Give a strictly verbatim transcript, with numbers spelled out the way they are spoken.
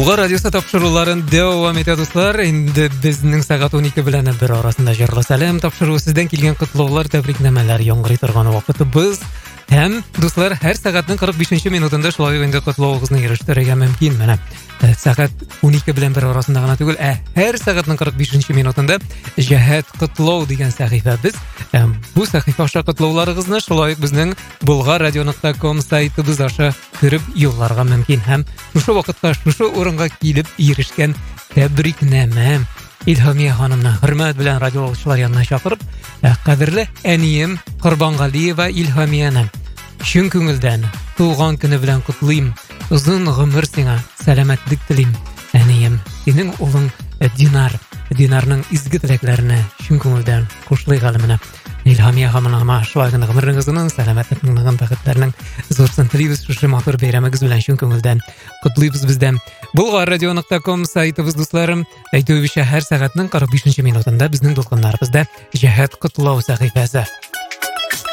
Булгар радиосы тапшыруларын дәвам итә, дуслар. Инде безнең сәгать унике белән бер арасында җырлы сәлам тапшыру, сездән килгән котлаулар, тәбрикнамәләр яңгырый торган вакытыбыз. Һәм, дуслар, һәр сәгатьнең кырык бишенче минутында шулай инде котлавыгызны ирештерергә мөмкин. Менә сәгать унике белән бер арасында гына түгел, ә һәр сәгатьнең кырык бишенче минутында җәһәт котлау дигән сәхифәбез. Бу сәхифә аша котлауларыгызны шулай безнең булгар радио нокта ком сайтыбыз аша күреп юлларга мөмкин. Һәм шушы вакытта, шушы урынга килеп ирешкән тәбрикнамә Илһамия ханымны хөрмәт белән радиолаучылар янына чакырып, кадерле әнием Корбангалиева Илһамияны чын күңелдән туган көне белән котлыйм. Озын гомер сиңа, сәламәтлек телим. Әнием, синең улың Динар, Динарның изге теләкләренә чын күңелдән хушлык галимне. Илһамия ханымга шулай гына гомереңезнең, сәламәтлекнең, бәхетләрнең зурсын телибез. Шушы матур бәйрәмегез белән чын күңелдән котлыйбыз бездән. Булгар радио нокта ком сайтыбыз, дусларым. Әйтүебезчә, һәр сәгатьнең кырык бишенче минутында безнең дулкыннарыбызда җәһәт котлау сәхифәсе.